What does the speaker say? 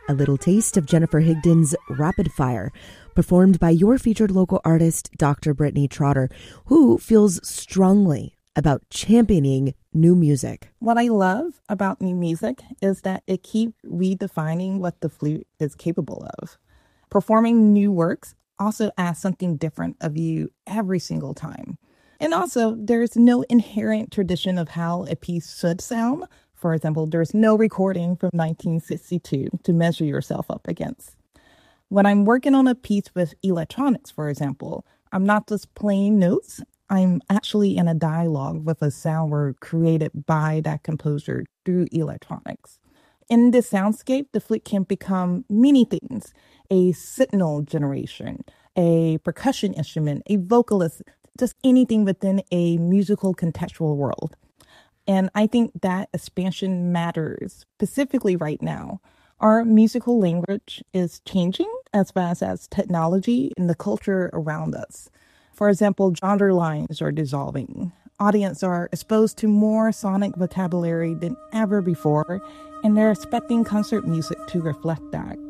a little taste of Jennifer Higdon's Rapid Fire, performed by your featured local artist, Dr. Brittany Trotter, who feels strongly about championing new music. What I love about new music is that it keeps redefining what the flute is capable of. Performing new works also asks something different of you every single time. And also, there's no inherent tradition of how a piece should sound. For example, there's no recording from 1962 to measure yourself up against. When I'm working on a piece with electronics, for example, I'm not just playing notes. I'm actually in a dialogue with a sound word created by that composer through electronics. In this soundscape, the flute can become many things: a signal generation, a percussion instrument, a vocalist, just anything within a musical contextual world. And I think that expansion matters, specifically right now. Our musical language is changing as fast as technology and the culture around us. For example, genre lines are dissolving. Audiences are exposed to more sonic vocabulary than ever before, and they're expecting concert music to reflect that.